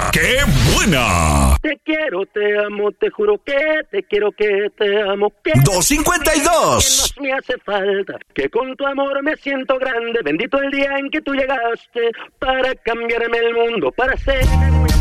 ¡Qué buena! Te quiero, te amo, te juro que te quiero, que te amo, que 252. que más me hace falta, que con tu amor me siento grande. Bendito el día en que tú llegaste para cambiarme el mundo, para hacerme muy